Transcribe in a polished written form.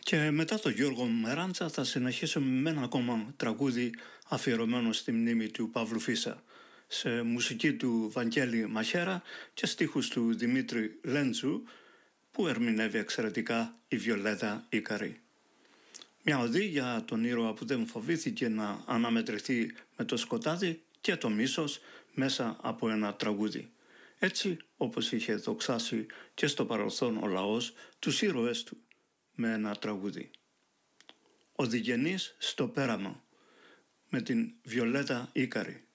Και μετά τον Γιώργο Μεράντσα θα συνεχίσουμε με ένα ακόμα τραγούδι αφιερωμένο στη μνήμη του Παύλου Φίσα, σε μουσική του Βαγγέλη Μαχέρα και στίχους του Δημήτρη Λέντζου, που ερμηνεύει εξαιρετικά η Βιολέτα Ίκαρη. Μια οδή για τον ήρωα που δεν φοβήθηκε να αναμετρηθεί με το σκοτάδι και το μίσος μέσα από ένα τραγούδι. Έτσι όπως είχε δοξάσει και στο παρελθόν ο λαός τους ήρωές του με ένα τραγούδι. Ο Διγενής στο πέραμα, με την Βιολέτα Ίκαρη.